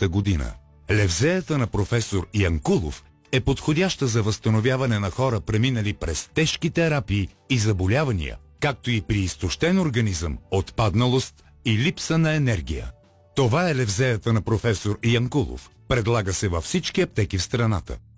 2020 година. Левзеята на професор Янкулов е подходяща за възстановяване на хора, преминали през тежки терапии и заболявания, както и при изтощен организъм, отпадналост и липса на енергия. Това е левзеята на професор Янкулов. Предлага се във всички аптеки в страната.